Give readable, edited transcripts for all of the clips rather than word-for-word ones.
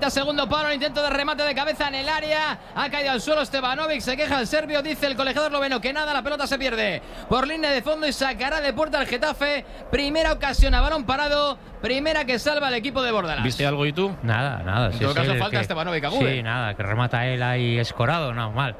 Intenta segundo palo, intento de remate de cabeza en el área. Ha caído al suelo Stevanovic, se queja el serbio, dice el colegiado esloveno que nada, la pelota se pierde por línea de fondo y sacará de puerta al Getafe. Primera ocasión a balón parado, primera que salva al equipo de Bordalas. ¿Viste algo y tú? Nada. En todo caso falta Stevanovic agude. Sí, nada, que remata él ahí escorado, no, mal.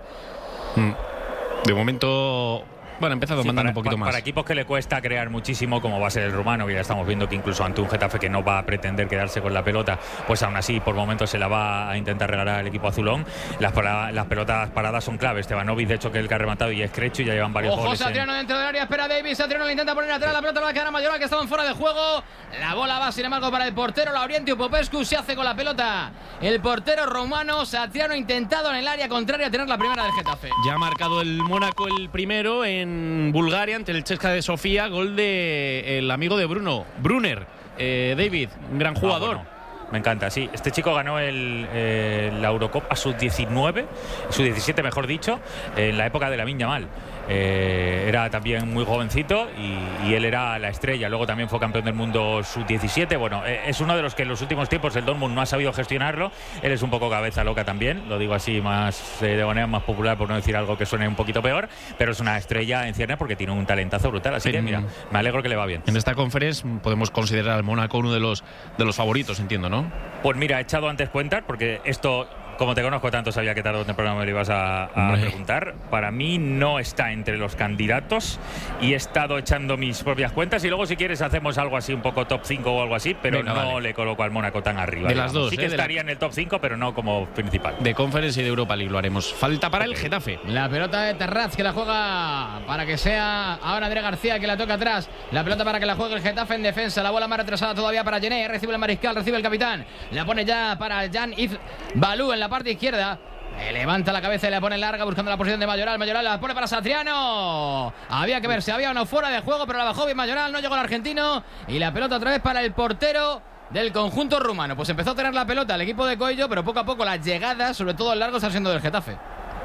De momento... Bueno, ha empezado mandando un poquito más. Para equipos que le cuesta crear muchísimo, como va a ser el rumano, que ya estamos viendo que incluso ante un Getafe que no va a pretender quedarse con la pelota, pues aún así por momentos se la va a intentar regalar al equipo azulón. Las pelotas paradas son claves. Stevanovic, de hecho, que el que ha rematado, y es Krejci, ya llevan varios goles. Satriano dentro del área, espera Davis, Satriano le intenta poner atrás, la pelota la va a quedar a Mayoral, que estaban fuera de juego. La bola va, sin embargo, para el portero Laurientiu Popescu, se hace con la pelota el portero rumano. Satriano ha intentado en el área contraria tener la primera del Getafe. Ya ha marcado el Mónaco el primero en Bulgaria ante el CSKA de Sofía, gol de el amigo de Bruno, Brunner, David, un gran jugador. Bueno, me encanta, sí. Este chico ganó la Eurocopa sub-19, sub-17 mejor dicho, en la época de Lamine Yamal. Era también muy jovencito y él era la estrella. Luego también fue campeón del mundo sub-17. Bueno, es uno de los que en los últimos tiempos el Dortmund no ha sabido gestionarlo. Él es un poco cabeza loca también, lo digo así más de manera más popular, por no decir algo que suene un poquito peor, pero es una estrella en ciernes porque tiene un talentazo brutal. Así que mira, me alegro que le va bien. En esta conference podemos considerar al Mónaco uno de los favoritos, entiendo, ¿no? Pues mira, he echado antes cuentas porque esto, como te conozco tanto, sabía que tarde o temprano me lo ibas a preguntar. Para mí no está entre los candidatos y he estado echando mis propias cuentas, y luego si quieres hacemos algo así, un poco top 5 o algo así, pero le coloco al Mónaco tan arriba. De las dos, sí que estaría en el top 5, pero no como principal. De Conference y de Europa League lo haremos. Falta para el Getafe. La pelota de Terraz, que la juega para que sea ahora André García, que la toca atrás. La pelota para que la juegue el Getafe en defensa. La bola más retrasada todavía para Gené. Recibe el mariscal, recibe el capitán. La pone ya para Jan-Yves Balou en la parte izquierda. Levanta la cabeza y la pone larga buscando la posición de Mayoral. Mayoral la pone para Satriano. Había que ver si había una fuera de juego, pero la bajó bien Mayoral. No llegó el argentino. Y la pelota otra vez para el portero del conjunto rumano. Pues empezó a tener la pelota el equipo de Coello, pero poco a poco las llegadas, sobre todo el largo, están siendo del Getafe.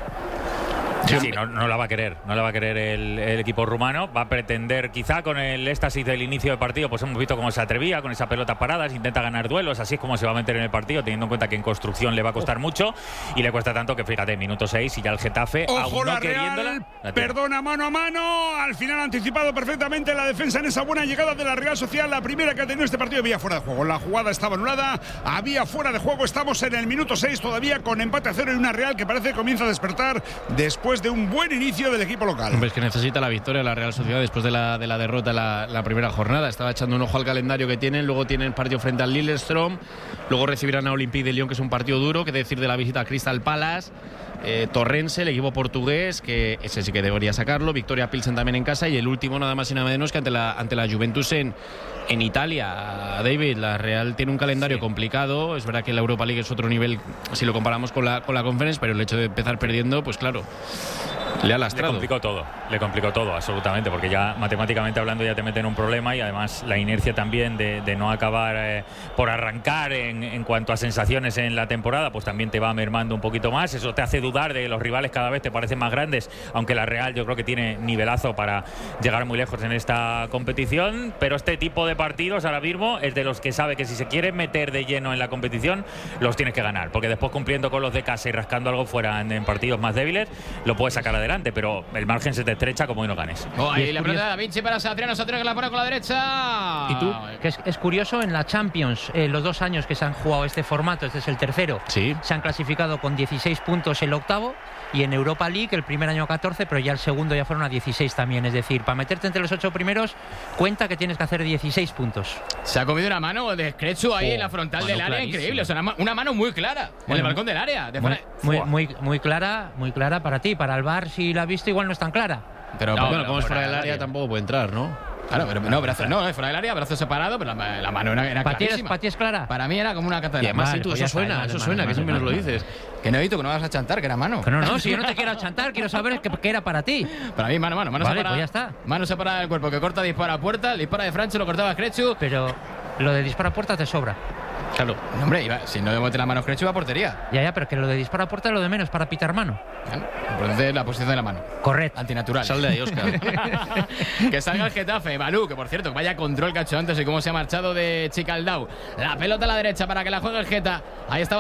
Sí, no la va a querer. No la va a querer el equipo rumano. Va a pretender, quizá con el éxtasis del inicio del partido, pues hemos visto cómo se atrevía con esa pelota parada, intenta ganar duelos, así es como se va a meter en el partido, teniendo en cuenta que en construcción le va a costar mucho y le cuesta tanto que, fíjate, minuto 6 y ya el Getafe, ojo, aún no la queriéndola. Perdona, mano a mano. Al final ha anticipado perfectamente la defensa en esa buena llegada de la Real Sociedad. La primera que ha tenido este partido había fuera de juego. La jugada estaba anulada, había fuera de juego. Estamos en el minuto 6 todavía con empate a 0 y una Real que parece que comienza a despertar después de un buen inicio del equipo local. Hombre, es que necesita la victoria la Real Sociedad después de la derrota la primera jornada. Estaba echando un ojo al calendario que tienen. Luego tienen partido frente al Lillestrøm. Luego recibirán a Olympique de Lyon, que es un partido duro. Que decir de la visita a Crystal Palace. Torrense, el equipo portugués, que ese sí que debería sacarlo. Victoria Pilsen también en casa. Y el último nada más y nada menos que ante la Juventus en Italia. David, la Real tiene un calendario complicado. Es verdad que la Europa League es otro nivel si lo comparamos con la Conference, pero el hecho de empezar perdiendo, pues claro, le ha lastrado. Le complicó todo, absolutamente, porque ya matemáticamente hablando ya te meten en un problema, y además la inercia también de no acabar por arrancar en cuanto a sensaciones en la temporada, pues también te va mermando un poquito más. Eso te hace dudar de que los rivales cada vez te parecen más grandes, aunque la Real yo creo que tiene nivelazo para llegar muy lejos en esta competición, pero este tipo de partidos ahora mismo es de los que sabe que si se quiere meter de lleno en la competición los tienes que ganar, porque después cumpliendo con los de casa y rascando algo fuera en partidos más débiles lo puedes sacar adelante, pero el margen se te estrecha como hoy no ganes. Ahí la pelota de Da Vinci para Satriano, Satriano que la pone con la derecha. ¿Y tú? Que es curioso, en la Champions, los 2 años que se han jugado este formato, este es el tercero, sí, se han clasificado con 16 puntos el octavo, y en Europa League el primer año 14, pero ya el segundo ya fueron a 16 también. Es decir, para meterte entre los 8 primeros, cuenta que tienes que hacer 16 puntos. Se ha comido una mano de Skretsu ahí en la frontal del área, increíble. O sea, una mano muy clara en el balcón del área. Muy clara para ti. Para el VAR, si la has visto, igual no es tan clara. Pero bueno, como es fuera del área, tampoco puede entrar, ¿no? Claro, pero no, brazo, no, fuera del área, brazo separado, pero la mano era clarísima. ¿Para ti es clara? Para mí era como una catedral. Y además, vale, eso suena, que siempre nos lo dices. Que no, Edito, que no vas a chantar, que era mano. Pero no, si yo no te quiero chantar, quiero saber qué era para ti. Para mí, mano vale, separada. Pues ya está. Mano separada del cuerpo, que corta, dispara a puerta, el dispara de Francho, lo cortaba Skretsu. Pero lo de dispara a puerta te sobra. Claro. No, hombre, si no le mete la mano Skretsu, va a portería. Ya, pero que lo de dispara a puerta es lo de menos, para pitar mano. Claro, entonces la posición de la mano. Correcto. Antinatural. Sal de ahí, Óscar. Que salga el Getafe. Balou, que por cierto, vaya control que ha hecho antes y cómo se ha marchado de Chicaldao. La pelota a la derecha para que la juegue el Geta. Ahí estaba